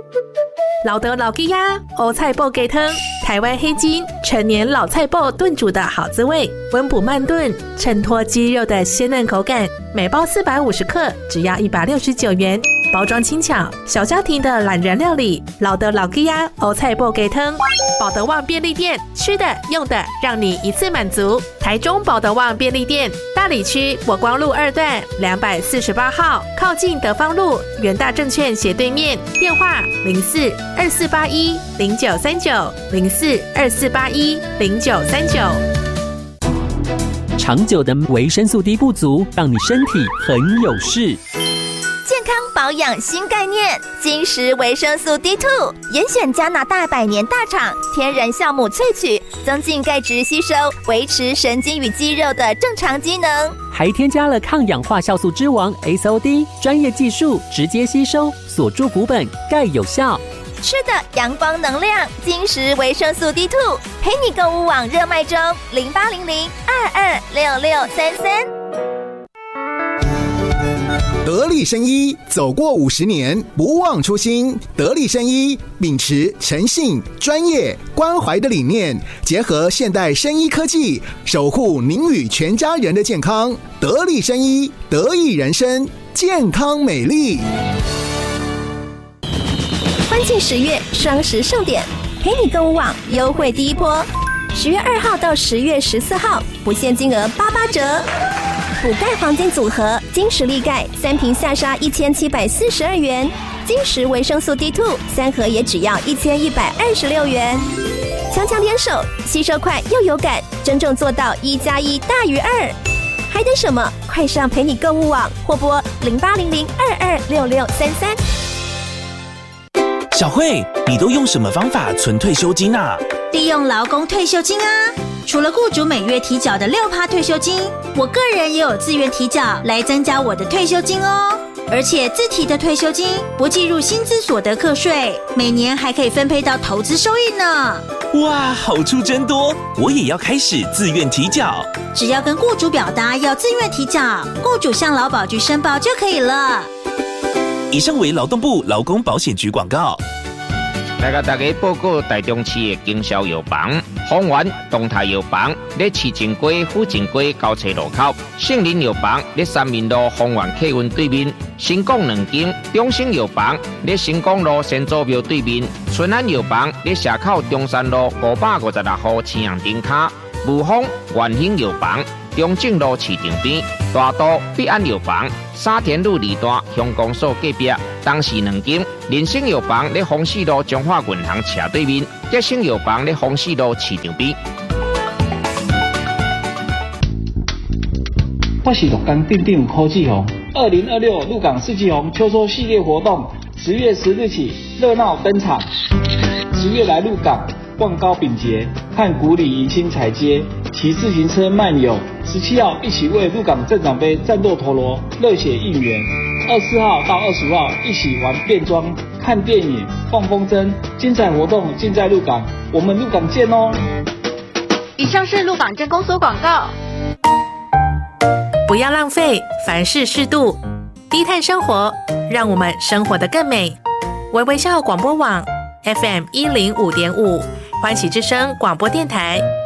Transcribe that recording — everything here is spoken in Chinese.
老德老吉呀，欧菜脯鸡汤，台湾黑金陈年老菜脯炖煮的好滋味，温补慢炖，衬托鸡肉的鲜嫩口感。每包450克，只要169元。包装轻巧，小家庭的懒人料理。老德老吉呀，欧菜脯鸡汤，保德旺便利店，吃的用的让你一次满足。台中保德旺便利店，大里区国光路2段248号，靠近德芳路元大证券斜对面。电话04-2481-0939，04-2481-0939。 长久的维生素 D 不足，让你身体很有事。 健康保养新概念，金石维生素 D2， 严选加拿大100年大厂天然酵母萃取，增进钙质吸收，维持神经与肌肉的正常机能， 还添加了抗氧化酵素之王 SOD， 专业技术直接吸收，锁住骨本，钙有效。 吃的阳光能量，金石维生素 D2， 陪你购物网热卖中，0800-226633。 得力生医走过50年，不忘初心。得力生医秉持诚信、专业、关怀的理念，结合现代生医科技，守护您与全家人的健康。得力生医，得益人生，健康美丽。 欢庆10月双十盛典，陪你购物网优惠第一波，10月2号到10月14号，不限金额88折。补钙黄金组合，金石力钙3瓶下杀1742元，金石维生素 D2 3盒也只要1126元。强强联手，吸收快又有感，真正做到1+1大于2。还等什么？快上陪你购物网或拨0800-226633。 小慧，你都用什么方法存退休金啊？ 利用劳工退休金啊！除了雇主每月提缴的6%退休金，我个人也有自愿提缴来增加我的退休金哦。而且自提的退休金不计入薪资所得课税，每年还可以分配到投资收益呢。 哇，好处真多！我也要开始自愿提缴。 只要跟雇主表达要自愿提缴，雇主向劳保局申报就可以了。 以上为劳动部劳工保险局广告。 来甲大家报告台中市的经销药房，丰源东泰药房在市正街、府正街交叉路口，圣林药房在三民路丰源客运对面，新港2间，中兴药房在新港路先祖庙对面，春安药房在社口中山路556号青阳顶卡，武丰元兴药房中正路市场边，大都必安药房沙田路2段乡公所隔壁，东市2间，人生药房在丰市路中华银行斜对面，吉生药房在丰市路市场边。 我是鹿港镇长柯志宏，2026鹿港四季红秋收系列活动10月10日起热闹登场。10月来鹿港望高饼节，看古里迎新彩街，骑自行车漫游。17号一起为鹿港镇长杯战斗陀螺，热血应援。24号到25号一起玩变装、看电影、放风筝，精彩活动尽在鹿港，我们鹿港见哦！ 以上是鹿港镇公所广告。 不要浪费，凡事适度，低碳生活，让我们生活得更美。微笑广播网 FM105.5，欢喜之声广播电台。